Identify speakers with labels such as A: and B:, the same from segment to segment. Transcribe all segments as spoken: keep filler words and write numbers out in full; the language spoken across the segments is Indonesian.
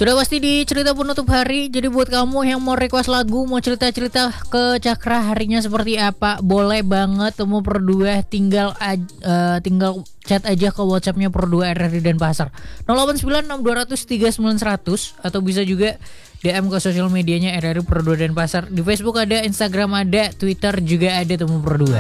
A: Sudah pasti di cerita penutup hari. Jadi buat kamu yang mau request lagu, mau cerita-cerita ke Cakra harinya seperti apa, boleh banget temu berdua. Tinggal uh, tinggal chat aja ke WhatsAppnya berdua R R D Denpasar nol delapan sembilan enam dua nol nol tiga sembilan seratus, atau bisa juga D M ke sosial medianya R R D Berdua Denpasar. Di Facebook ada, Instagram ada, Twitter juga ada, temu berdua.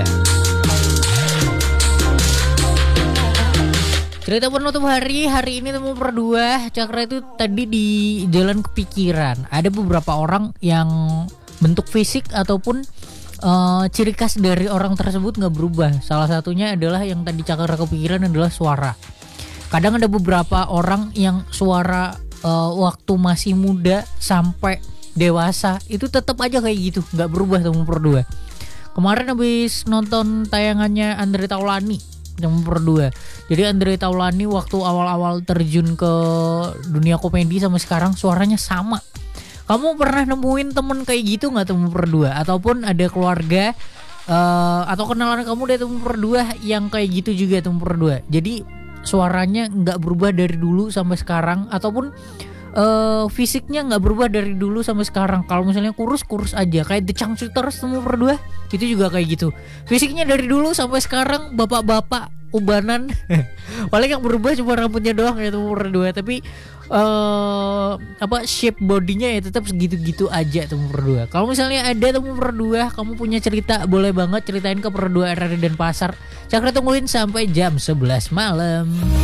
A: Cerita penutup hari, hari ini temu berdua. Cakra itu tadi di jalan kepikiran. Ada beberapa orang yang bentuk fisik ataupun uh, ciri khas dari orang tersebut gak berubah. Salah satunya adalah yang tadi Cakra kepikiran adalah suara. Kadang ada beberapa orang yang suara uh, waktu masih muda sampai dewasa itu tetap aja kayak gitu, gak berubah temu berdua. Kemarin habis nonton tayangannya Andre Taulani temu berdua. Jadi Andre Taulani waktu awal-awal terjun ke dunia komedi sama sekarang suaranya sama. Kamu pernah nemuin temen kayak gitu nggak temu berdua? Ataupun ada keluarga uh, atau kenalan kamu dari temu berdua yang kayak gitu juga temu berdua. Jadi suaranya nggak berubah dari dulu sampai sekarang, ataupun uh, fisiknya nggak berubah dari dulu sampai sekarang. Kalau misalnya kurus kurus aja kayak The Changcuters temu berdua, itu juga kayak gitu. Fisiknya dari dulu sampai sekarang bapak-bapak ubanan. Paling yang berubah cuma rambutnya doang ya temu berdua, tapi uh, apa shape bodinya ya tetap segitu-gitu aja temu berdua. Kalau misalnya ada temu berdua, kamu punya cerita, boleh banget ceritain ke Berdua R R D Denpasar. Cakra tungguin sampai jam sebelas malam.